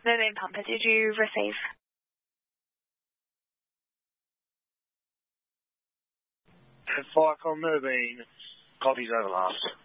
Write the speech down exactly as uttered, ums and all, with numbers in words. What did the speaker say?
The moon pumper, did you receive? Viacom Moonbeam, copies over last.